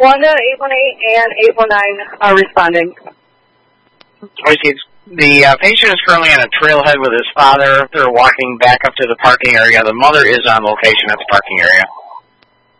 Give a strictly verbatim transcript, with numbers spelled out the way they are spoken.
Wanda, eight one eight, and eight one nine are responding. The uh, patient is currently on a trailhead with his father. They're walking back up to the parking area. The mother is on location at the parking area.